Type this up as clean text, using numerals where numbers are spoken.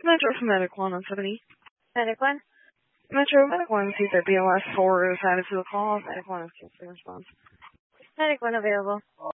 Metro from Medic 1 on 70. Medic 1? Metro, Medic 1 sees that BLS 4 is added to the call. Medic 1 is still response. Medic 1 available.